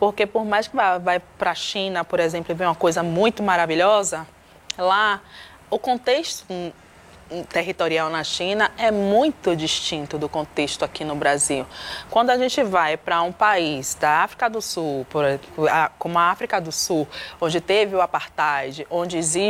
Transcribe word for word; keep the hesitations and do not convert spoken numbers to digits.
Porque por mais que vá vai para a China, por exemplo, e vê uma coisa muito maravilhosa, lá o contexto territorial na China é muito distinto do contexto aqui no Brasil. Quando a gente vai para um país da África do Sul, por, como a África do Sul, onde teve o apartheid, onde existe